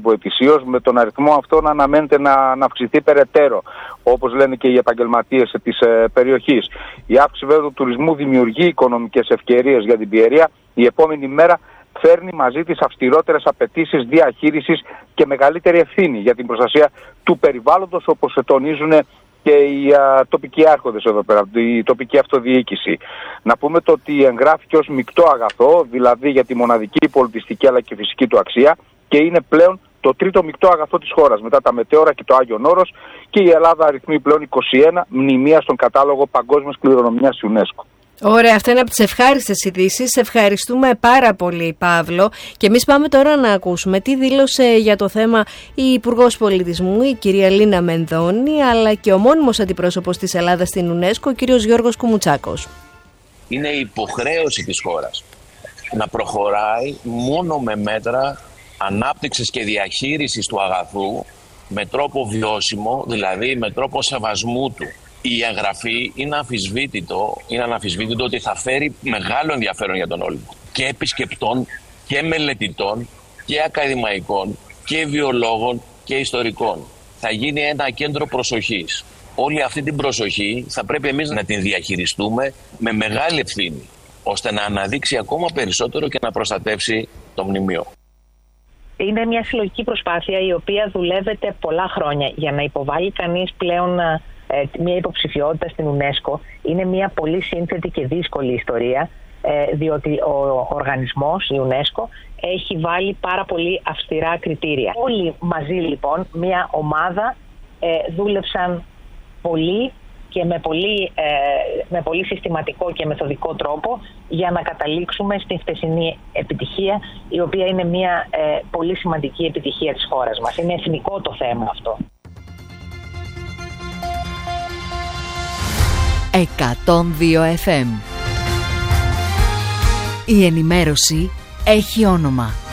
υπόλοιπο ετησίως, με τον αριθμό αυτό να αναμένεται να αυξηθεί περαιτέρω, όπως λένε και οι επαγγελματίες της περιοχής. Η αύξηση βέβαια του τουρισμού δημιουργεί οικονομικές ευκαιρίες για την Πιερία. Η επόμενη μέρα φέρνει μαζί τις αυστηρότερες απαιτήσεις διαχείρισης και μεγαλύτερη ευθύνη για την προστασία του περιβάλλοντος, όπως τονίζουν και οι τοπικοί άρχοντες εδώ πέρα, η τοπική αυτοδιοίκηση. Να πούμε το ότι εγγράφηκε ως μεικτό αγαθό, δηλαδή για τη μοναδική πολιτιστική αλλά και φυσική του αξία, και είναι πλέον το τρίτο μεικτό αγαθό της χώρας, μετά τα Μετέωρα και το Άγιον Όρος, και η Ελλάδα αριθμεί πλέον 21 μνημεία στον κατάλογο Παγκόσμιας Κληρονομιάς UNESCO. Ωραία, αυτά είναι από τις ευχάριστες ειδήσεις. Ευχαριστούμε πάρα πολύ, Παύλο. Και εμείς πάμε τώρα να ακούσουμε τι δήλωσε για το θέμα η Υπουργός Πολιτισμού, η κυρία Λίνα Μενδώνη, αλλά και ο μόνιμος αντιπρόσωπος της Ελλάδας στην UNESCO, ο κύριος Γιώργος Κουμουτσάκος. Είναι υποχρέωση της χώρας να προχωράει μόνο με μέτρα ανάπτυξης και διαχείρισης του αγαθού με τρόπο βιώσιμο, δηλαδή με τρόπο σεβασμού του. Η εγγραφή είναι αναμφισβήτητο ότι θα φέρει μεγάλο ενδιαφέρον για τον Όλυμπο. Και επισκεπτών και μελετητών και ακαδημαϊκών και βιολόγων και ιστορικών. Θα γίνει ένα κέντρο προσοχής. Όλη αυτή την προσοχή θα πρέπει εμείς να την διαχειριστούμε με μεγάλη ευθύνη, ώστε να αναδείξει ακόμα περισσότερο και να προστατεύσει το μνημείο. Είναι μια συλλογική προσπάθεια η οποία δουλεύεται πολλά χρόνια για να υποβάλει κανείς πλέον μια υποψηφιότητα στην UNESCO. Είναι μια πολύ σύνθετη και δύσκολη ιστορία, διότι ο οργανισμός, η UNESCO, έχει βάλει πάρα πολύ αυστηρά κριτήρια. Όλοι μαζί λοιπόν, μια ομάδα, δούλεψαν πολύ και με πολύ συστηματικό και μεθοδικό τρόπο για να καταλήξουμε στην χτεσινή επιτυχία, η οποία είναι μια πολύ σημαντική επιτυχία της χώρας μας. Είναι εθνικό το θέμα αυτό. 102 FM. Η ενημέρωση έχει όνομα.